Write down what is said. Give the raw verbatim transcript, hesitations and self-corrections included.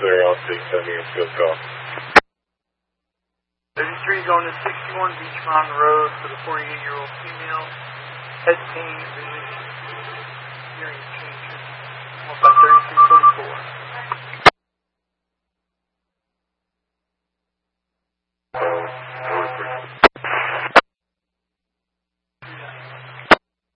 clear off six seventy and field call. thirty-three going to sixty-one Beach Mountain Road for the forty-eight-year-old female. Head pain, vision, hearing changes. Almost by thirty-three forty-four.